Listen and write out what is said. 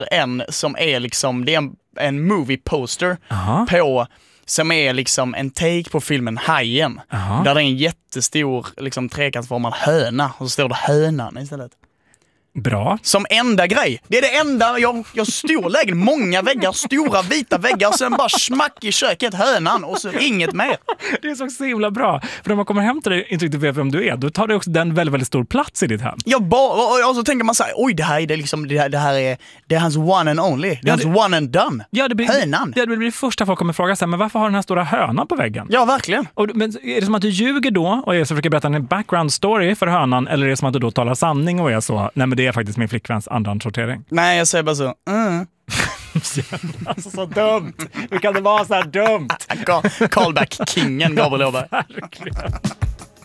en som är liksom, det är en movie poster på, som är liksom en take på filmen Hajen. Där det är en jättestor liksom trekantsformad höna och så står det hönan istället. Bra. Som enda grej. Det är det enda. Jag storlägen, många väggar, stora vita väggar och sen bara smack i köket, hönan och så inget mer. Det är så himla bra. För när man kommer hem till dig och inte riktigt vet vem du är, då tar det också den väldigt, väldigt stor plats i ditt hem. Och så tänker man så här, oj, det här är liksom, det är hans one and only. Det är hans one and done. Ja, hönan. Det blir det första folk kommer fråga sig, men varför har den här stora hönan på väggen? Ja, verkligen. Men är det som att du ljuger då och försöker berätta en background story för hönan, eller är det som att du då talar sanning och är så, nej men det är faktiskt min flickväns andrahandssortering? Nej, jag säger bara så. Alltså så dumt. Hur kan det vara så här dumt? Callback-kingen Gabriel Åberg. Verkligen.